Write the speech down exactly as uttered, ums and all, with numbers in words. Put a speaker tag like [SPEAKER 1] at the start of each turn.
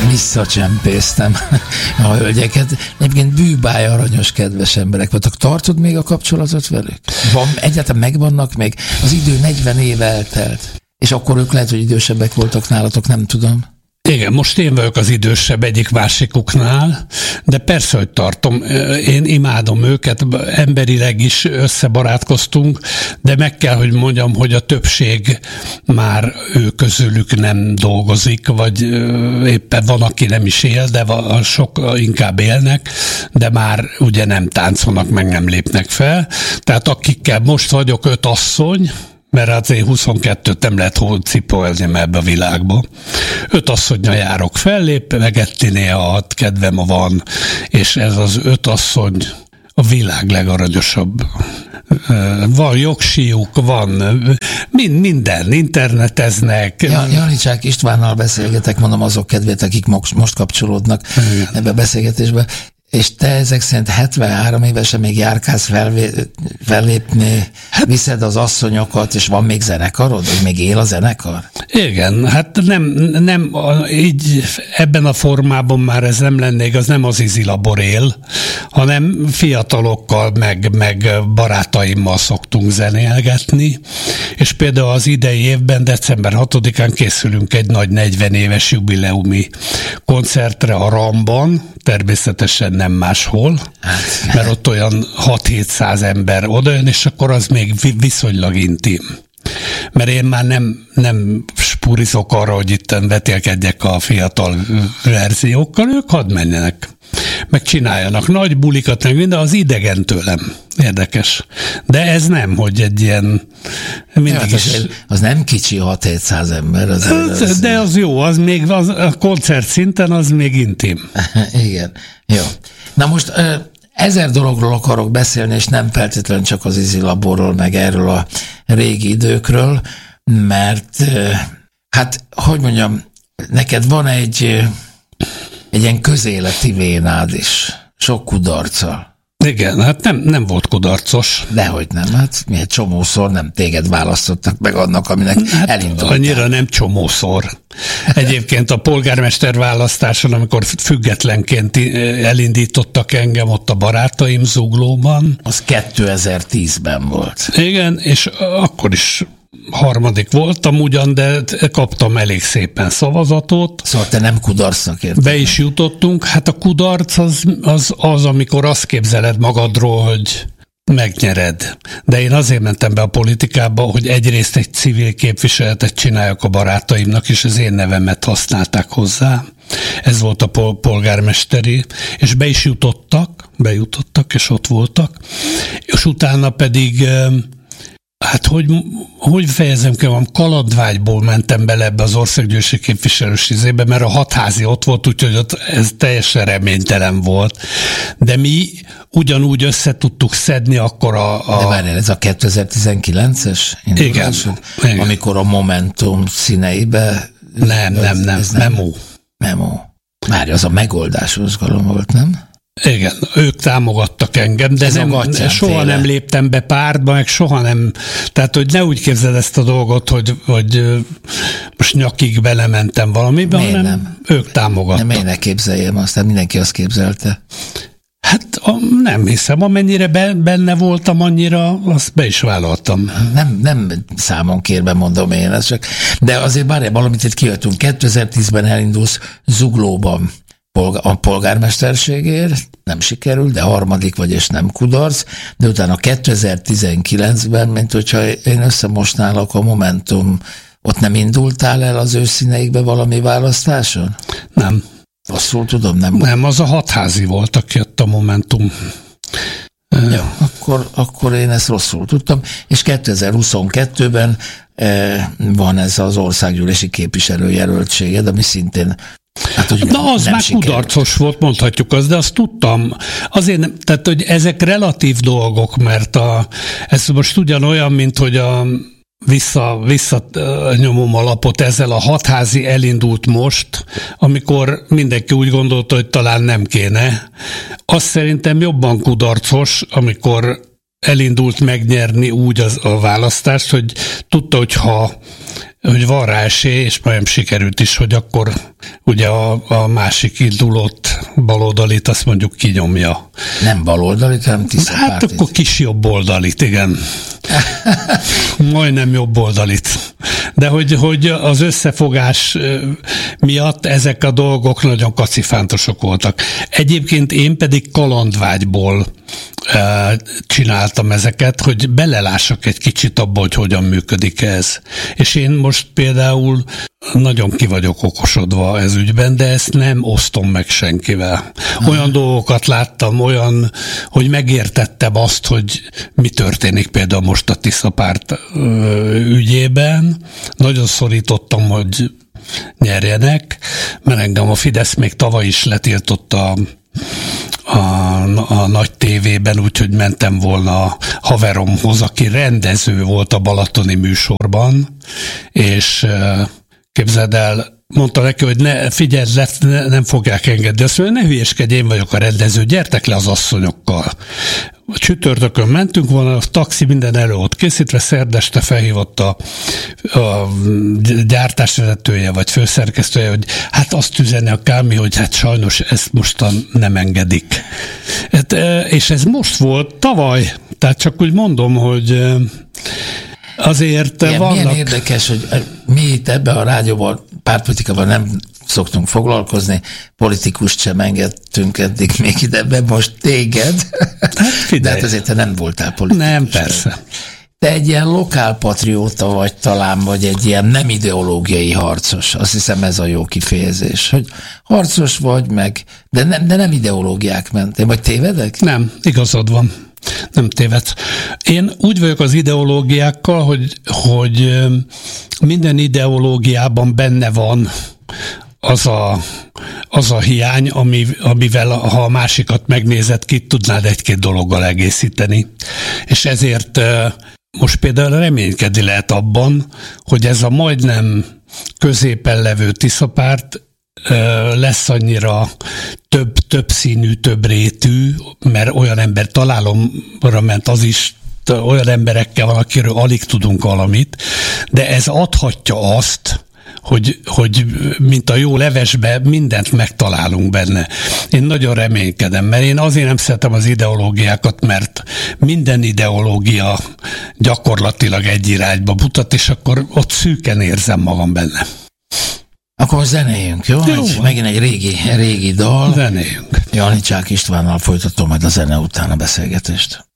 [SPEAKER 1] visszacsempésztem a hölgyeket. Egyébként bűbáj aranyos, kedves emberek voltak. Tartod még a kapcsolatot velük? Van, egyáltalán megvannak még? Az idő negyven év eltelt. És akkor ők lehet, hogy idősebbek voltak nálatok, nem tudom.
[SPEAKER 2] Igen, most én vagyok az idősebb egyik másikuknál, de persze, hogy tartom. Én imádom őket, emberileg is összebarátkoztunk, de meg kell, hogy mondjam, hogy a többség már ő közülük nem dolgozik, vagy éppen van, aki nem is él, de sok inkább élnek, de már ugye nem táncolnak, meg nem lépnek fel. Tehát akikkel most vagyok, öt asszony, mert azért huszonkettőt nem lehet hol cipolni ebbe a világba. Öt asszonnyal járok fellép, meg néha kedvem van, és ez az öt asszony a világ legaranyosabb. Van jogsíjuk, van mind, minden, interneteznek.
[SPEAKER 1] Ja, Janicsák Istvánnal beszélgetek, mondom azok kedvét, akik most kapcsolódnak igen. ebbe a beszélgetésbe. És te ezek szerint hetvenhárom évesen még járkálsz felvé- fellépni, hát, viszed az asszonyokat, és van még zenekarod? Vagy még él a zenekar?
[SPEAKER 2] Igen, hát nem, nem így ebben a formában már ez nem lenne igaz, nem az Izilabor él, hanem fiatalokkal, meg, meg barátaimmal szoktunk zenélgetni, és például az idei évben, december hatodikán készülünk egy nagy negyven éves jubileumi koncertre a Ramban, természetesen nem máshol, hát, mert ott olyan hat-hétszáz ember odajön, és akkor az még viszonylag intim. Mert én már nem, nem spurizok arra, hogy itten vetélkedjek a fiatal verziókkal, ők hadd menjenek. Meg csináljanak nagy bulikat, meg minden, az idegen tőlem. Érdekes. De ez nem, hogy egy ilyen...
[SPEAKER 1] Ja, is... az, az nem kicsi hat-hétszáz ember. Az
[SPEAKER 2] az, az... De az jó, az még az, a koncert szinten az még intim.
[SPEAKER 1] Igen. Jó. Na most ezer dologról akarok beszélni, és nem feltétlenül csak az Izilaborról, meg erről a régi időkről, mert hát, hogy mondjam, neked van egy egy ilyen közéleti vénád is, sok kudarccal.
[SPEAKER 2] Igen, hát nem, nem volt kudarcos.
[SPEAKER 1] Dehogy nem, hát mi egy csomószor nem téged választottak meg annak, aminek hát elindultál.
[SPEAKER 2] Annyira nem csomószor. Egyébként a polgármester választáson, amikor függetlenként elindítottak engem ott a barátaim Zuglóban.
[SPEAKER 1] Az kétezer-tízben volt.
[SPEAKER 2] Igen, és akkor is harmadik voltam ugyan, de kaptam elég szépen szavazatot.
[SPEAKER 1] Szóval te nem kudarcnak érted?
[SPEAKER 2] Be is jutottunk. Hát a kudarc az, az, az, amikor azt képzeled magadról, hogy megnyered. De én azért mentem be a politikába, hogy egyrészt egy civil képviseletet csináljak a barátaimnak, és az én nevemet használták hozzá. Ez volt a pol- polgármesteri, és be is jutottak, bejutottak, és ott voltak. És utána pedig hát hogy, hogy fejezem ki, kalandvágyból mentem bele ebbe az országgyűlési képviselős izébe, mert a hatházi ott volt, úgyhogy ott ez teljesen reménytelen volt. De mi ugyanúgy össze tudtuk szedni akkor a... a...
[SPEAKER 1] De várjál, ez a kétezer-tizenkilences
[SPEAKER 2] igen, igen.
[SPEAKER 1] Amikor a Momentum színeibe...
[SPEAKER 2] Nem, nem, nem, nem. Memo.
[SPEAKER 1] Memo. Várj, az a megoldás mozgalom volt, nem?
[SPEAKER 2] Igen, ők támogattak engem, de nem, soha nem léptem be pártba, meg soha nem, tehát hogy ne úgy képzeld ezt a dolgot, hogy, hogy most nyakig belementem valamibe, miért hanem nem? Ők támogattak.
[SPEAKER 1] Nem, én ne képzeljem, aztán mindenki azt képzelte.
[SPEAKER 2] Hát a, nem hiszem, amennyire be, benne voltam, annyira azt be is vállaltam.
[SPEAKER 1] Nem, nem számon kérve mondom én, ez csak, de azért bárjában valamit itt kijöttünk. kétezer-tízben elindulsz Zuglóban a polgármesterségért, nem sikerül, de harmadik vagy, és nem kudarc, de utána kétezer-tizenkilencben, mint hogyha én összemosnálok a Momentum, ott nem indultál el az ő színeikbe valami választáson?
[SPEAKER 2] Nem.
[SPEAKER 1] Rosszul tudom, nem?
[SPEAKER 2] Nem, az a hatházi volt, aki jött a Momentum.
[SPEAKER 1] Jó, akkor, akkor én ezt rosszul tudtam, és kétezer-huszonkettőben eh, van ez az országgyűlési képviselőjelöltséged, ami szintén hát, hogy
[SPEAKER 2] na, az már sikerült. Kudarcos volt, mondhatjuk azt, de azt tudtam. Azért nem, tehát, hogy ezek relatív dolgok, mert a, ez most ugyanolyan, mint hogy a vissza, visszanyomom a lapot, ezzel a hatházi elindult most, amikor mindenki úgy gondolta, hogy talán nem kéne. Azt szerintem jobban kudarcos, amikor elindult megnyerni úgy az, a választást, hogy tudta, hogy ha hogy van rá esély, és majdnem sikerült is, hogy akkor ugye a, a másik indulót, baloldalit, azt mondjuk kinyomja.
[SPEAKER 1] Nem baloldalit, hanem tisztapártit.
[SPEAKER 2] Hát akkor kis jobboldalit, igen. Majdnem jobboldalit. De hogy, hogy az összefogás miatt ezek a dolgok nagyon kacifántosok voltak. Egyébként én pedig kalandvágyból csináltam ezeket, hogy belelássak egy kicsit abba, hogy hogyan működik ez. És én most például nagyon ki vagyok okosodva ez ügyben, de ezt nem osztom meg senkivel. Olyan Aha. dolgokat láttam, olyan, hogy megértettem azt, hogy mi történik például most a Tiszapárt ügyében. Nagyon szorítottam, hogy nyerjenek, mert engem a Fidesz még tavaly is letiltotta A, a nagy tévében, úgyhogy mentem volna a haveromhoz, aki rendező volt a balatoni műsorban, és képzeld el, mondta neki, hogy ne, figyeld le, ne, nem fogják engedni. Azt mondja, ne hülyeskedj, én vagyok a rendező, gyertek le az asszonyokkal. Csütörtökön mentünk volna, a taxi minden elő ott készítve, szerdeste felhívott a, a gyártásvezetője, vagy főszerkesztője, hogy hát azt üzeni a Kámi, hogy hát sajnos ezt mostan nem engedik. Hát, és ez most volt, tavaly, tehát csak úgy mondom, hogy azért igen, vannak...
[SPEAKER 1] Milyen érdekes, hogy mi itt ebben a rádióban, pártpolitikában nem szoktunk foglalkozni, politikust sem engedtünk eddig még ide be, most téged. Hát de hát azért te nem voltál politikus.
[SPEAKER 2] Nem, persze.
[SPEAKER 1] Te egy ilyen lokálpatrióta vagy talán, vagy egy ilyen nem ideológiai harcos. Azt hiszem ez a jó kifejezés, hogy harcos vagy meg, de nem, de nem ideológiák mentén. Vagy tévedek?
[SPEAKER 2] Nem, igazad van. Nem tévedsz. Én úgy vagyok az ideológiákkal, hogy, hogy minden ideológiában benne van az a, az a hiány, ami, amivel ha a másikat megnézed ki, tudnád egy-két dologgal egészíteni. És ezért most például reménykedni lehet abban, hogy ez a majdnem középen levő Tiszapárt lesz annyira több, több színű, több rétű, mert olyan ember találomra ment az is, olyan emberekkel van, akiről alig tudunk valamit, de ez adhatja azt, hogy, hogy mint a jó levesbe mindent megtalálunk benne. Én nagyon reménykedem, mert én azért nem szeretem az ideológiákat, mert minden ideológia gyakorlatilag egy irányba mutat, és akkor ott szűken érzem magam benne.
[SPEAKER 1] Akkor zenéljünk, jó? jó. Egy, megint egy régi, régi dal.
[SPEAKER 2] Zenéljünk.
[SPEAKER 1] Janicsák Istvánnal folytatom majd a zene után a beszélgetést.